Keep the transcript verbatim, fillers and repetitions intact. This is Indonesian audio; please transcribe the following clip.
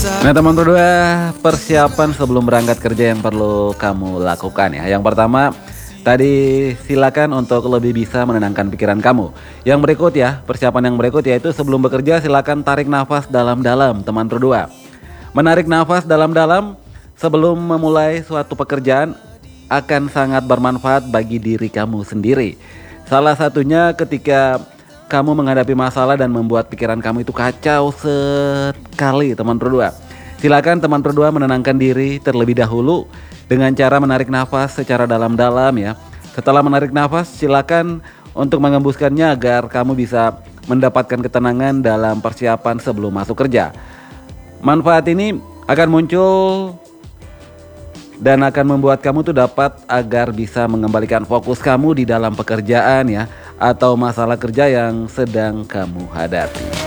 Nah teman berdua, persiapan sebelum berangkat kerja yang perlu kamu lakukan ya. Yang pertama, tadi silakan untuk lebih bisa menenangkan pikiran kamu. Yang berikut ya, persiapan yang berikut yaitu sebelum bekerja silakan tarik nafas dalam-dalam teman berdua. Menarik nafas dalam-dalam sebelum memulai suatu pekerjaan akan sangat bermanfaat bagi diri kamu sendiri. Salah satunya ketika kamu menghadapi masalah dan membuat pikiran kamu itu kacau sekali teman berdua. Silakan teman berdua menenangkan diri terlebih dahulu dengan cara menarik nafas secara dalam-dalam ya. Setelah menarik nafas silakan untuk mengembuskannya agar kamu bisa mendapatkan ketenangan dalam persiapan sebelum masuk kerja. Manfaat ini akan muncul dan akan membuat kamu tuh dapat agar bisa mengembalikan fokus kamu di dalam pekerjaan ya, atau masalah kerja yang sedang kamu hadapi.